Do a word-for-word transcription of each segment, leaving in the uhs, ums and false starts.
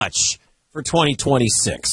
much for twenty twenty-six.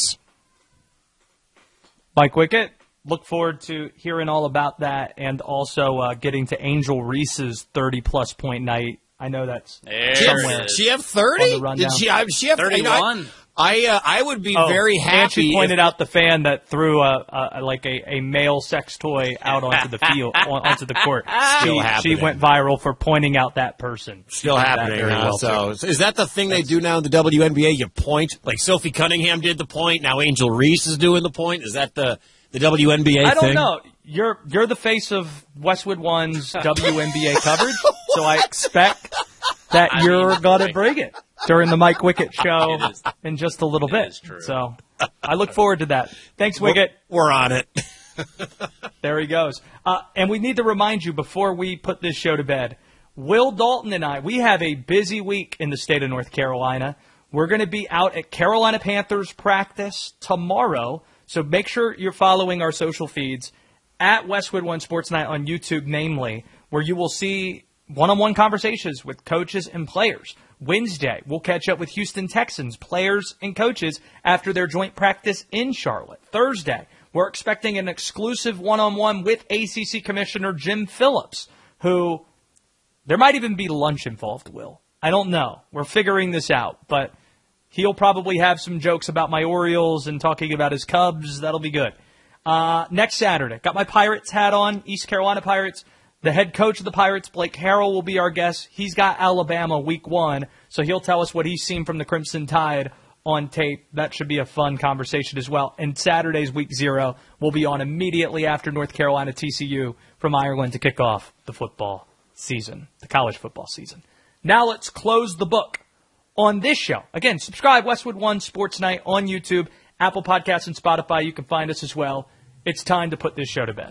Mike Wickett, look forward to hearing all about that and also uh, getting to Angel Reese's thirty-plus point night. I know that's there somewhere. Did she have thirty? Did she, I, she have thirty-one? You know, I uh, I would be oh, very happy. And she pointed if, out the fan that threw a, a like a, a male sex toy out onto the field, on, onto the court. Still she, happening. she went viral for pointing out that person. Still She did that happening very now. well, So is that the thing they do now in the W N B A? You point like Sophie Cunningham did the point. Now Angel Reese is doing the point. Is that the the W N B A I don't thing? know. You're you're the face of Westwood One's W N B A coverage, so I expect that I you're mean, going to like- bring it during the Mike Wickett show It is- in just a little it bit. is true. So I look forward to that. Thanks, We're, Wickett. we're on it. There he goes. Uh, and we need to remind you before we put this show to bed, Will Dalton and I, we have a busy week in the state of North Carolina. We're going to be out at Carolina Panthers practice tomorrow, so make sure you're following our social feeds at Westwood One Sports Night on YouTube, namely, where you will see one-on-one conversations with coaches and players. Wednesday, we'll catch up with Houston Texans players and coaches after their joint practice in Charlotte. Thursday, we're expecting an exclusive one-on-one with A C C Commissioner Jim Phillips, who there might even be lunch involved, Will. I don't know. We're figuring this out, but he'll probably have some jokes about my Orioles and talking about his Cubs. That'll be good. Uh, next Saturday, got my Pirates hat on, East Carolina Pirates. The head coach of the Pirates, Blake Harrell, will be our guest. He's got Alabama week one, so he'll tell us what he's seen from the Crimson Tide on tape. That should be a fun conversation as well. And Saturday's week zero will be on immediately after North Carolina T C U from Ireland to kick off the football season, the college football season. Now let's close the book on this show. Again, subscribe, Westwood One Sports Night on YouTube, Apple Podcasts, and Spotify. You can find us as well. It's time to put this show to bed.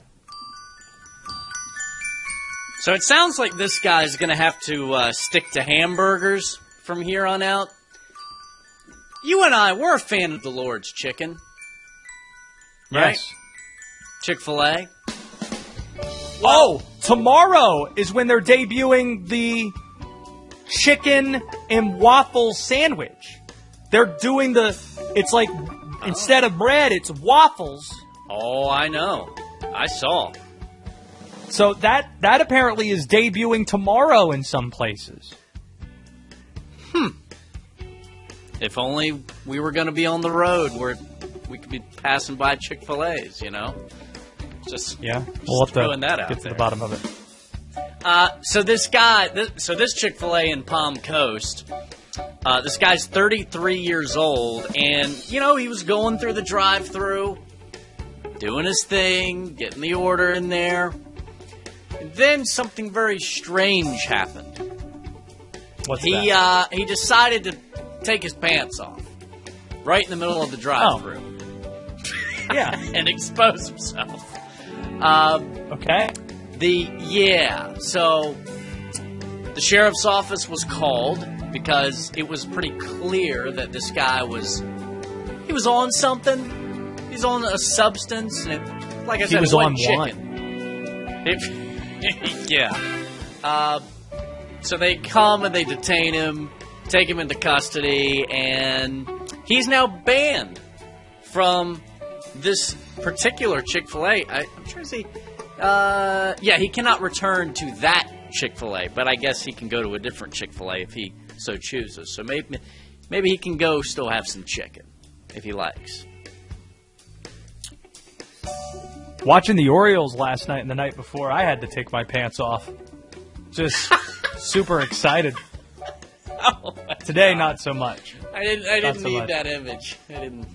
So it sounds like this guy's going to have to uh, stick to hamburgers from here on out. You and I, we're a fan of the Lord's Chicken. Right? Yes. Chick-fil-A. Oh, tomorrow is when they're debuting the chicken and waffle sandwich. They're doing the, it's like, oh. Instead of bread, it's waffles. Oh, I know. I saw. So that that apparently is debuting tomorrow in some places. Hmm. If only we were going to be on the road where we could be passing by Chick-fil-A's, you know? Just, yeah, just we'll have throwing to that out get to there. the bottom of it. Uh, so this guy, this, so this Chick-fil-A in Palm Coast, uh, this guy's thirty-three years old, and, you know, he was going through the drive-thru, doing his thing, getting the order in there. And then something very strange happened. What's he, that? Uh, he decided to take his pants off right in the middle of the drive-thru. Oh. Yeah. And expose himself. Um, okay. The, yeah, so the sheriff's office was called because it was pretty clear that this guy was, he was on something. He's on a substance, and it, like I he said, was it on wasn't chicken. one. It, yeah. Uh, so they come and they detain him, take him into custody, and he's now banned from this particular Chick-fil-A. I, I'm trying to see. Uh, yeah, he cannot return to that Chick-fil-A, but I guess he can go to a different Chick-fil-A if he so chooses. So maybe maybe he can go still have some chicken if he likes. Watching the Orioles last night and the night before, I had to take my pants off. Just super excited. Oh, Today, God. Not so much. I didn't. I didn't so need much. that image. I didn't.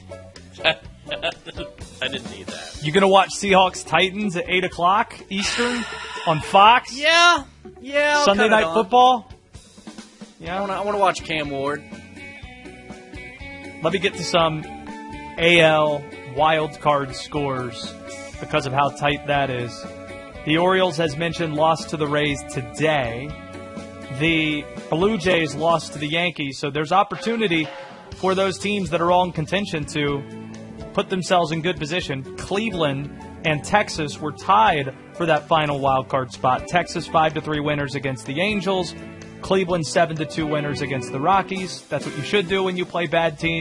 I didn't need that. You gonna watch Seahawks Titans at eight o'clock Eastern on Fox? Yeah, yeah. I'll Sunday cut it Night on. Football. Yeah, I want to. I want to watch Cam Ward. Let me get to some A L wild card scores because of how tight that is. The Orioles, as mentioned, lost to the Rays today. The Blue Jays lost to the Yankees, so there's opportunity for those teams that are all in contention to put themselves in good position. Cleveland and Texas were tied for that final wild card spot. Texas five to three winners against the Angels. Cleveland seven to two winners against the Rockies. That's what you should do when you play bad teams.